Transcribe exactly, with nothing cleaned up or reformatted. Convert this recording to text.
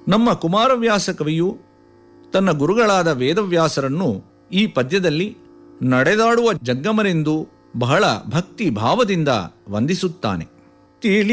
ನಮ್ಮ ಕುಮಾರವ್ಯಾಸ ಕವಿಯು ತನ್ನ ಗುರುಗಳಾದ ವೇದವ್ಯಾಸರನ್ನು ಈ ಪದ್ಯದಲ್ಲಿ ನಡೆದಾಡುವ ಜಗ್ಗಮರೆಂದು ಬಹಳ ಭಕ್ತಿ ಭಾವದಿಂದ ವಂದಿಸುತ್ತಾನೆ. ತಿಳಿ